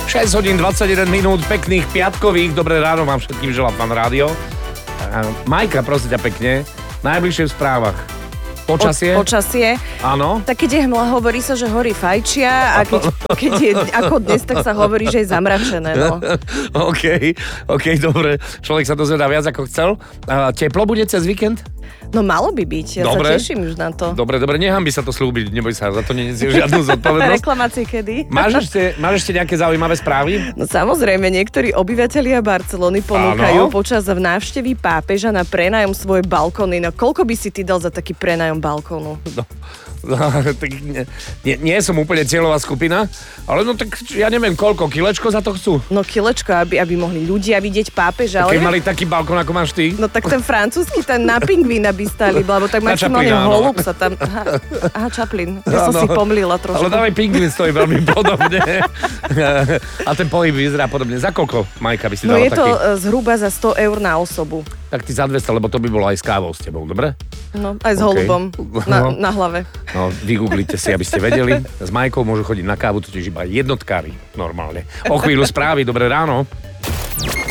6 hodín 21 minút, pekných piatkových. Dobré ráno vám všetkým želá Fan Rádio. Majka, prosím ťa pekne, najbližšie v správach. Počasie? Počasie. Áno. Tak keď je hmla, hovorí sa, že hory fajčia a keď je ako dnes, tak sa hovorí, že je zamračené. No. OK, dobre. Človek sa dozvedá viac ako chcel. Teplo bude cez víkend? No malo by byť, ja dobre. sa teším už na to. Dobre, nehanbi sa to slúbiť, neboj sa, za to nenesie žiadnu zodpovednosť. Reklamácie kedy? Máš ešte nejaké zaujímavé správy? No samozrejme, niektorí obyvatelia Barcelony ponúkajú počas návštevy pápeža na prenájom svoje balkóny. No koľko by si ty dal za taký prenájom balkónu? Tak nie som úplne cieľová skupina, ale no tak ja neviem koľko, kilečko za to chcú? No kilečko, aby mohli ľudia vidieť pápeža. Keď mali taký balkón, ako máš ty? No tak ten francúzsky, ten na pingvína by stali, lebo tak maximálne holub sa tam... Aha, Chaplin. Ja som si pomlila trošku. Ale dávaj pingvín stojí veľmi podobne. A ten pohyb vyzerá podobne. Za koľko, Majka, by si dala taký? No je to zhruba za 100 eur na osobu. Tak ty za 200, lebo to by bolo aj s kávou s tebou, dobre? No, aj s holubom na hlave. No, vygooglite si, aby ste vedeli. S Majkou môžu chodiť na kávu, totiž iba jednotkári normálne. O chvíľu správy, dobré ráno.